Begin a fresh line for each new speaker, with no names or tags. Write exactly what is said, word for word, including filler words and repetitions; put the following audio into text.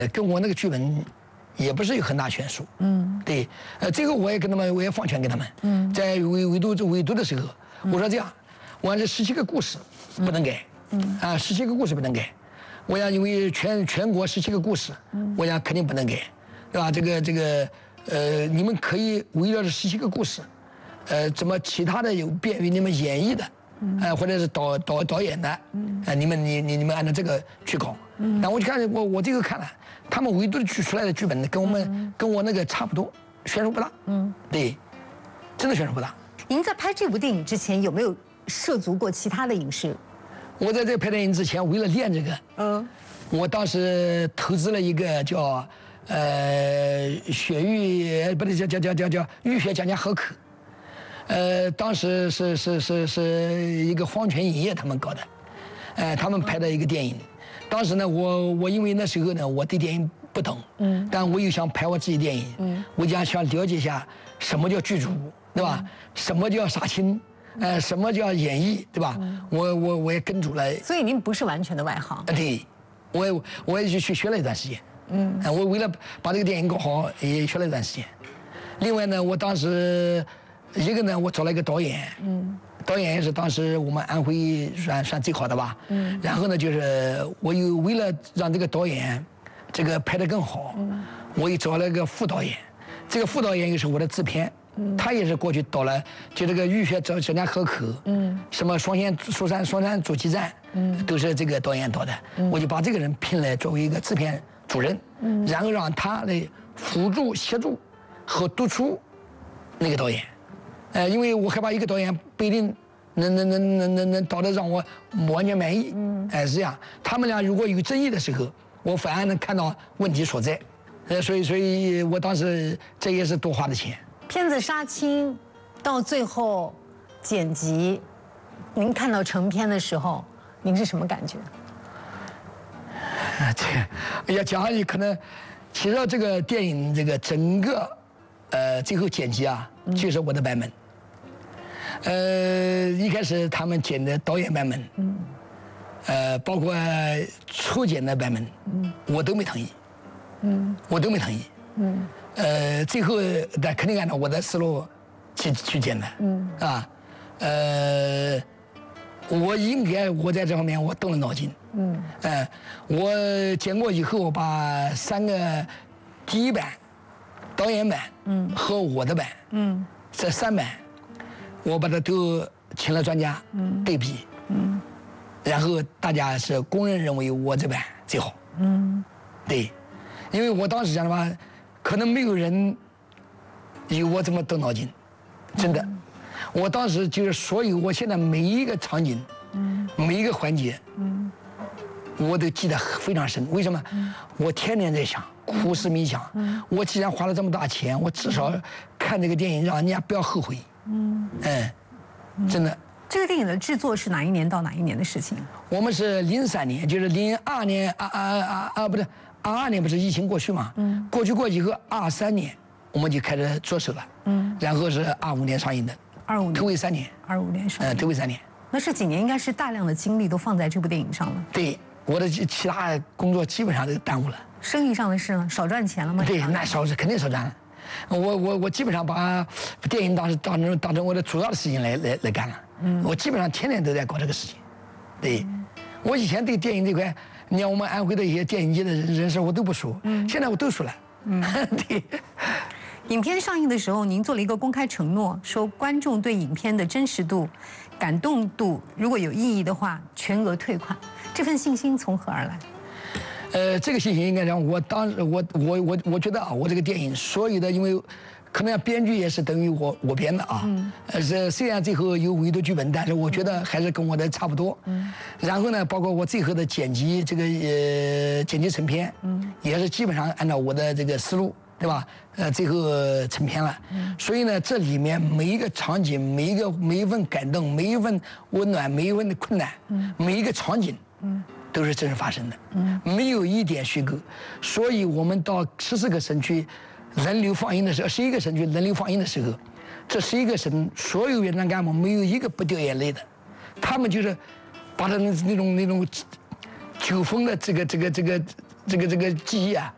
跟我那个剧本也不是有很大悬殊。嗯，对，呃，最后我也跟他们，我也放权给他们。嗯，在围围读围读的时候，我说这样，我按这十七个故事不能改。嗯，啊，十七个故事不能改。我想，因为全全国十七个故事，我想肯定不能改，对吧？这个这个，呃，你们可以围绕这十七个故事，呃，怎么其他的有便于你们演绎的，呃，或者是导导导演的，呃，你们你你你们按照这个去搞。那我就看我我这个看了，他们围读的剧出来的剧本跟我们跟我那个差不多，悬殊不大。嗯，对，真的悬殊不大。
您在拍这部电影之前有没有涉足过其他的影视？
我在这拍电影之前，为了练这个，嗯，我当时投资了一个叫呃血玉，不对，叫叫叫叫叫浴血讲讲合口，呃，当时是是是是一个黄泉影业他们搞的，呃，他们拍的一个电影。当时呢，我我因为那时候呢，我对电影不懂，嗯，但我又想拍我自己电影，嗯，我就想了解一下什么叫剧组，对吧？什么叫杀青？呃，什么叫演绎，对吧？嗯、我我我也跟住了。
所以您不是完全的外行。
对，我也我也去去学了一段时间。嗯，呃、我为了把这个电影搞好，也学了一段时间。另外呢，我当时一个呢，我找了一个导演。嗯，导演也是当时我们安徽算算最好的吧。嗯。然后呢，就是我又为了让这个导演这个拍得更好，嗯、我又找了一个副导演。这个副导演又是我的制片。嗯、他也是过去导了，就这个浴血小讲河口，嗯，什么双线蜀山双山阻击战，嗯，都是这个导演导的。嗯、我就把这个人聘来作为一个制片主任，嗯，然后让他来辅助协助和督促那个导演，呃，因为我害怕一个导演不一定能能能能能能导的让我完全满意，嗯，哎、呃、是这样。他们俩如果有争议的时候，我反而能看到问题所在，呃，所以所以我当时这也是多花的钱。
片子杀青，到最后剪辑，您看到成片的时候，您是什么感觉？
啊，这要讲下去可能，其实这个电影这个整个，呃，最后剪辑啊，就是我的版本。呃，一开始他们剪的导演版本，嗯，呃，包括初剪的版本，嗯，我都没同意，嗯，我都没同意，嗯。呃，最后那肯定按照我的思路去去剪的，嗯，啊，呃，我应该我在这方面我动了脑筋，嗯，呃，我剪过以后，我把三个第一版、导演版，嗯，和我的版，嗯，这三版，我把它都请了专家，嗯，对比，嗯，然后大家是公认认为我这版最好，嗯，对，因为我当时讲的话。可能没有人有我这么动脑筋，真的。我当时就是所有，我现在每一个场景，每一个环节，我都记得非常深。为什么？我天天在想，苦思冥想。我既然花了这么大钱，我至少看这个电影，让人家不要后悔。嗯，哎，真的。
这个电影的制作是哪一年到哪一年的事情？
我们是零三年，就是零二年啊啊啊啊，不对。二二年不是疫情过去嘛？嗯，过去过以后，二三年我们就开始着手了。嗯，然后是二五年上映的。
二五年。
头尾三年。
二五年上映。
嗯，头尾三年。
那这几年应该是大量的精力都放在这部电影上了。
对，我的其他工作基本上都耽误了。
生意上的事呢？少赚钱了吗？
对，那少是肯定少赚了。我我我基本上把电影当时当成当成我的主要的事情来来来干了。嗯，我基本上天天都在搞这个事情。对，我以前对电影这块。你像我们安徽的一些电影界的人人士，我都不熟。嗯，现在我都熟了。嗯，对。
影片上映的时候，您做了一个公开承诺，说观众对影片的真实度、感动度如果有异议的话，全额退款。这份信心从何而来？
呃，这个信心应该讲，我当时我我我我觉得啊，我这个电影所有的，因为可能编剧也是等于我我编的啊。嗯。呃，是虽然最后有围读剧本，但是我觉得还是跟我的差不多。嗯。然后呢，包括我最后的剪辑，这个呃剪辑成片，嗯，也是基本上按照我的这个思路，对吧？呃，最后成片了。嗯。所以呢，这里面每一个场景，每一个每一份感动，每一份温暖，每一份的困难，嗯，每一个场景，嗯，都是真实发生的。嗯。没有一点虚构，所以我们到十四个省区。人流放映的时候，十一个省区人流放映的时候，这十一个省所有院长干部没有一个不掉眼泪的，他们就是把他那那种那种九峰的这个这个这个这个这个记忆啊，